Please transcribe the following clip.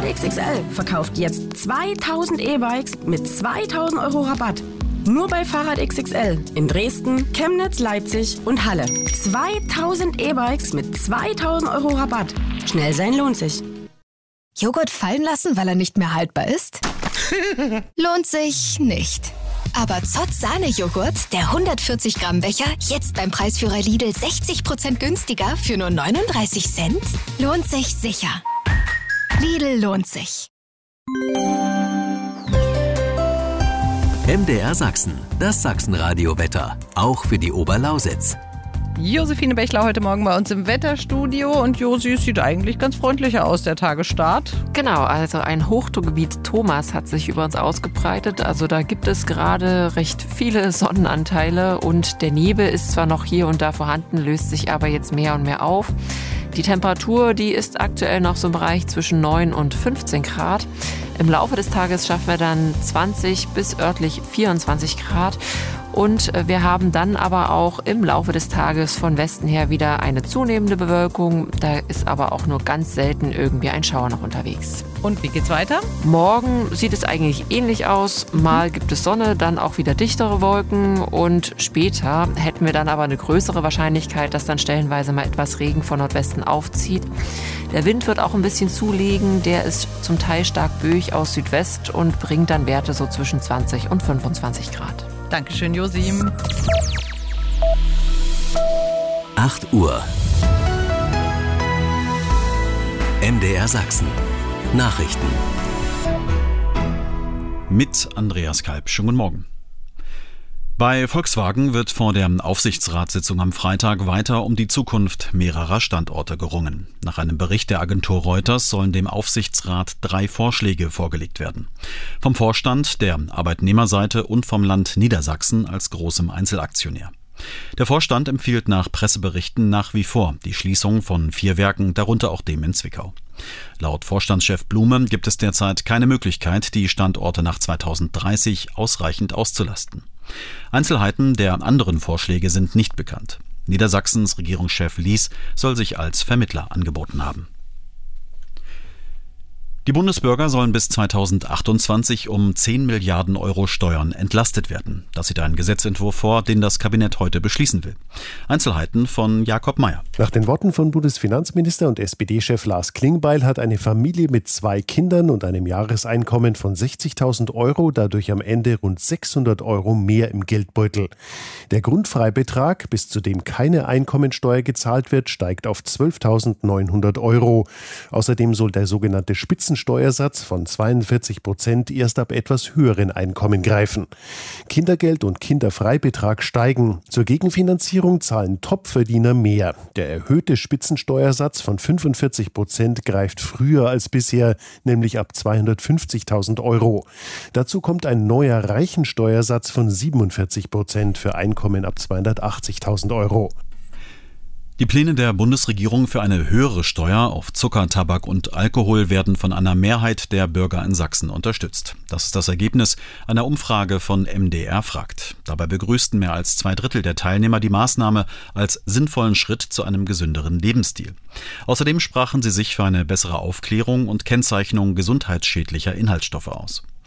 XXL verkauft jetzt 2000 E-Bikes mit 2000 Euro Rabatt. Nur bei Fahrrad XXL in Dresden, Chemnitz, Leipzig und Halle. 2000 E-Bikes mit 2000 Euro Rabatt. Schnell sein lohnt sich. Joghurt fallen lassen, weil er nicht mehr haltbar ist? Lohnt sich nicht. Aber Zott Sahne-Joghurt, der 140 Gramm Becher, jetzt beim Preisführer Lidl 60% günstiger für nur 39 Cent? Lohnt sich sicher. Lidl lohnt sich. MDR Sachsen, das Sachsenradio-Wetter, auch für die Oberlausitz. Josephine Bechler heute Morgen bei uns im Wetterstudio und Josi sieht eigentlich ganz freundlicher aus, der Tagesstart. Genau, also ein Hochdruckgebiet Thomas hat sich über uns ausgebreitet. Also da gibt es gerade recht viele Sonnenanteile und der Nebel ist zwar noch hier und da vorhanden, löst sich aber jetzt mehr und mehr auf. Die Temperatur, die ist aktuell noch so im Bereich zwischen 9 und 15 Grad. Im Laufe des Tages schaffen wir dann 20 bis örtlich 24 Grad. Und wir haben dann aber auch im Laufe des Tages von Westen her wieder eine zunehmende Bewölkung. Da ist aber auch nur ganz selten irgendwie ein Schauer noch unterwegs. Und wie geht's weiter? Morgen sieht es eigentlich ähnlich aus. Mal gibt es Sonne, dann auch wieder dichtere Wolken. Und später hätten wir dann aber eine größere Wahrscheinlichkeit, dass dann stellenweise mal etwas Regen von Nordwesten aufzieht. Der Wind wird auch ein bisschen zulegen. Der ist zum Teil stark böig aus Südwest und bringt dann Werte so zwischen 20 und 25 Grad. Dankeschön, Josim. 8 Uhr. MDR Sachsen. Nachrichten. Mit Andreas Kalb. Schönen guten Morgen. Bei Volkswagen wird vor der Aufsichtsratssitzung am Freitag weiter um die Zukunft mehrerer Standorte gerungen. Nach einem Bericht der Agentur Reuters sollen dem Aufsichtsrat 3 Vorschläge vorgelegt werden. Vom Vorstand, der Arbeitnehmerseite und vom Land Niedersachsen als großem Einzelaktionär. Der Vorstand empfiehlt nach Presseberichten nach wie vor die Schließung von 4 Werken, darunter auch dem in Zwickau. Laut Vorstandschef Blume gibt es derzeit keine Möglichkeit, die Standorte nach 2030 ausreichend auszulasten. Einzelheiten der anderen Vorschläge sind nicht bekannt. Niedersachsens Regierungschef Lies soll sich als Vermittler angeboten haben. Die Bundesbürger sollen bis 2028 um 10 Milliarden Euro Steuern entlastet werden. Das sieht ein Gesetzentwurf vor, den das Kabinett heute beschließen will. Einzelheiten von Jakob Mayer. Nach den Worten von Bundesfinanzminister und SPD-Chef Lars Klingbeil hat eine Familie mit 2 Kindern und einem Jahreseinkommen von 60.000 Euro dadurch am Ende rund 600 Euro mehr im Geldbeutel. Der Grundfreibetrag, bis zu dem keine Einkommensteuer gezahlt wird, steigt auf 12.900 Euro. Außerdem soll der sogenannte Spitzensteuersatz von 42% erst ab etwas höheren Einkommen greifen. Kindergeld und Kinderfreibetrag steigen. Zur Gegenfinanzierung zahlen Topverdiener mehr. Der erhöhte Spitzensteuersatz von 45% greift früher als bisher, nämlich ab 250.000 Euro. Dazu kommt ein neuer Reichensteuersatz von 47% für Einkommen ab 280.000 Euro. Die Pläne der Bundesregierung für eine höhere Steuer auf Zucker, Tabak und Alkohol werden von einer Mehrheit der Bürger in Sachsen unterstützt. Das ist das Ergebnis einer Umfrage von MDR fragt. Dabei begrüßten mehr als 2/3 der Teilnehmer die Maßnahme als sinnvollen Schritt zu einem gesünderen Lebensstil. Außerdem sprachen sie sich für eine bessere Aufklärung und Kennzeichnung gesundheitsschädlicher Inhaltsstoffe aus.